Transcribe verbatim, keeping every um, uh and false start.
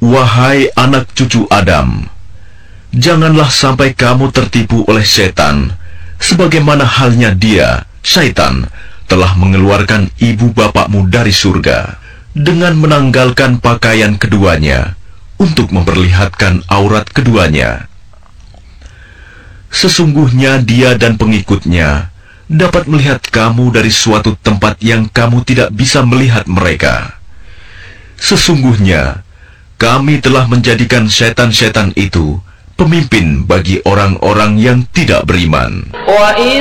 Wahai anak cucu Adam, janganlah sampai kamu tertipu oleh setan, sebagaimana halnya dia, syaitan, telah mengeluarkan ibu bapakmu dari surga dengan menanggalkan pakaian keduanya untuk memperlihatkan aurat keduanya. Sesungguhnya dia dan pengikutnya dapat melihat kamu dari suatu tempat yang kamu tidak bisa melihat mereka. Sesungguhnya kami telah menjadikan setan-setan itu pemimpin bagi orang-orang yang tidak beriman.